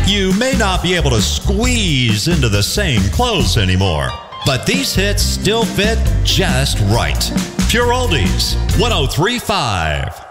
You may not be able to squeeze into the same clothes anymore, but these hits still fit just right. Pure Oldies, 103.5.